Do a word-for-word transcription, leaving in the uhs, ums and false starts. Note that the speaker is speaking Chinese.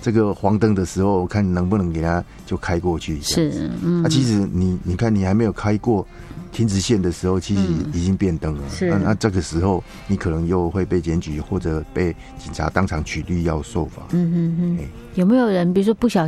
这个黄灯的时候，看能不能给他就开过去。 是，嗯， 那、啊、其实你你看你还没有开过停止线的时候，其实已经变灯了。 是， 那、啊、这个时候你可能又会被检举，或者被警察当场取缔要受罚。 嗯哼哼，有没有人比如说不小